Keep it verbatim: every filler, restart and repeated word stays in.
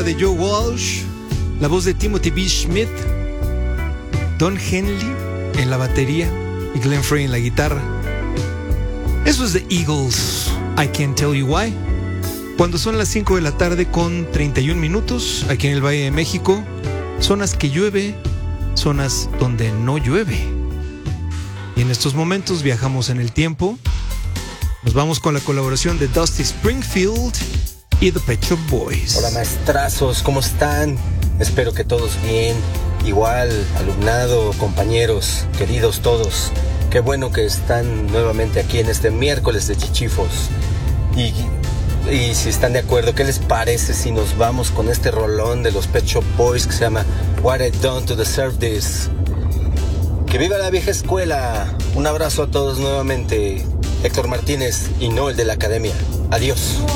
de Joe Walsh, la voz de Timothy B. Schmidt, Don Henley en la batería y Glenn Frey en la guitarra. Eso es The Eagles, I Can't Tell You Why. Cuando son las cinco de la tarde con treinta y un minutos, aquí en el Valle de México, zonas que llueve, zonas donde no llueve. Y en estos momentos viajamos en el tiempo. Nos vamos con la colaboración de Dusty Springfield y The Pet Shop Boys. Hola maestrazos, ¿cómo están? Espero que todos bien. Igual, alumnado, compañeros, queridos todos. Qué bueno que están nuevamente aquí en este miércoles de Chichifos. Y, y si están de acuerdo, ¿qué les parece si nos vamos con este rolón de los Pet Shop Boys que se llama What I Done to Deserve This? ¡Que viva la vieja escuela! Un abrazo a todos nuevamente. Héctor Martínez y no el de la academia. Adiós.